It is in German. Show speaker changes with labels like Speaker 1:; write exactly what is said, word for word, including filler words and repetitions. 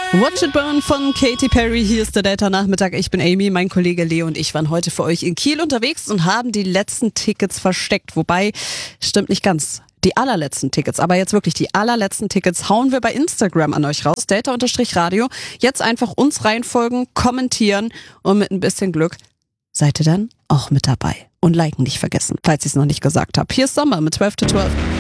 Speaker 1: Watch It Burn von Katy Perry. Hier ist der Delta-Nachmittag. Ich bin Amy, mein Kollege Leo und ich waren heute für euch in Kiel unterwegs und haben die letzten Tickets versteckt. Wobei, stimmt nicht ganz. Die allerletzten Tickets, aber jetzt wirklich die allerletzten Tickets hauen wir bei Instagram an euch raus. Delta-Radio. Jetzt einfach uns reinfolgen, kommentieren und mit ein bisschen Glück seid ihr dann auch mit dabei. Und liken nicht vergessen, falls ich es noch nicht gesagt habe. Hier ist Sommer mit zwölf to zwölf.